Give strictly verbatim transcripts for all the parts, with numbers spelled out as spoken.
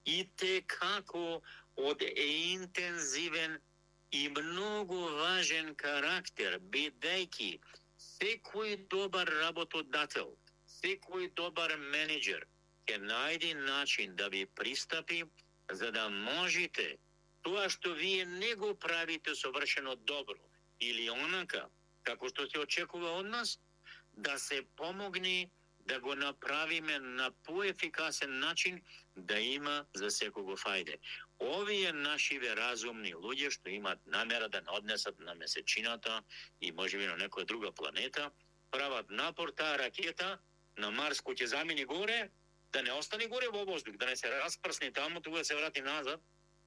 и те како од интензивен и многу важен карактер, бидејќи секој добар работодател, секој добар менеджер ќе најде начин да ви пристапи за да можете тоа што вие не го правите совршено добро или онака како што се очекува од нас, да се помогне да го направиме на поефикасен начин да има за секого фајде. Овие нашиве разумни луѓе што имаат намера да однесат на месечината и можеби на некоја друга планета, прават напор таа ракета на Марс кој ќе замини горе, да не остане горе во воздух, да не се распрсне таму, тука да се врати назад,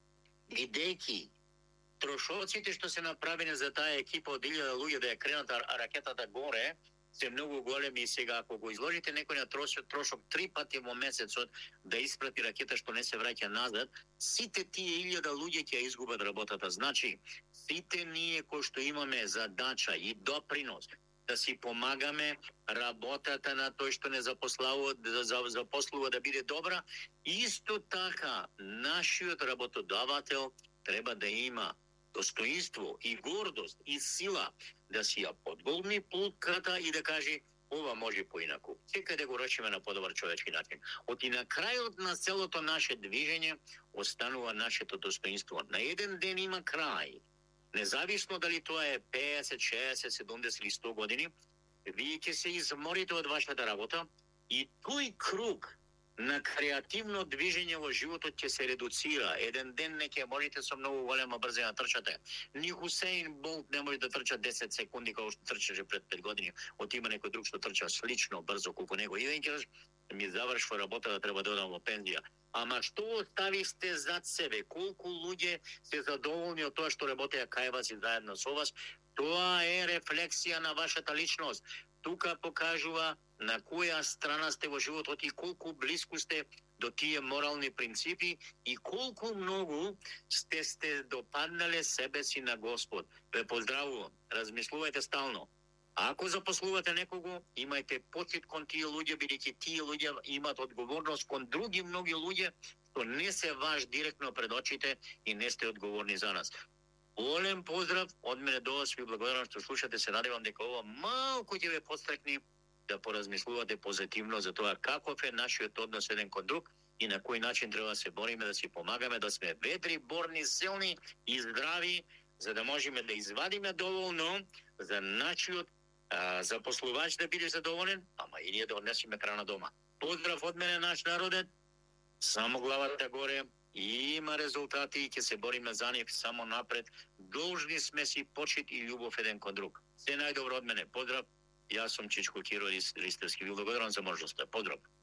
бидејќи трошоците што се направени за таа екипа од илјада луѓе да ја кренат ракетата горе, се многу големи и сега ако го изложите некој на трошок, трошок три пати во месецот да испрати ракета што не се враќа назад, сите тие илјада луѓе ќе изгубат работата. Значи, сите ние кои што имаме задача и допринос да си помагаме работата на тој што не запослува, да запослува да биде добра, исто така нашиот работодавател треба да има достоинство и гордост и сила да си ја подголми плутката и да каже ова може поинаку. Сека да го речеме на подобар човечки начин. Оти на крајот на целото наше движење останува нашето достоинство. На еден ден има крај. Независно дали тоа е петдесет, шеесет, седумдесет или сто години, вие ќе се изморите од вашата работа и тој круг на креативно движење во животот ќе се редуцира. Еден ден не ќе можете со многу голема брзина трчате. Ни Хусейн Болт не може да трча десет секунди како што трчаше пред пет години. От има некој друг што трча слично брзо колку него. И веќе ми завршва работа да треба да одам во пензија. Ама што оставивте зад себе? Колку луѓе се задоволни од тоа што работеа кај вас и заедно со вас? Тоа е рефлексија на вашата личност. Тука покажува на која страна сте во животот и колку близко сте до тие морални принципи и колку многу сте сте допаднале себе си на Господ. Ве поздравувам. Размислувајте стално. Ако запослувате некого, имајте почит кон тие луѓе, бидејќи тие луѓе имаат одговорност кон други многи луѓе што не се ваш директно пред очите и не сте одговорни за нас. Голем поздрав од мене до вас, ви благодарам што слушате, се надевам дека ова малку ќе ве подстрекне да поразмислувате позитивно за тоа каков е нашиот однос еден кон друг и на кој начин треба да се бориме, да си помагаме, да сме ведри, борни, силни и здрави, за да можеме да извадиме доволно за нашиот а, запослувач да биде задоволен, ама и ние да однесеме храна дома. Поздрав од мене, наш народе, само главата горе, и има резултати и ќе се бориме за нив само напред. Должни сме си почит и љубов еден кон друг. Се најдобро од мене. Поздрав. Јас сум Чичко Киро Ристевски. Ви благодарам за можноста. Поздрав.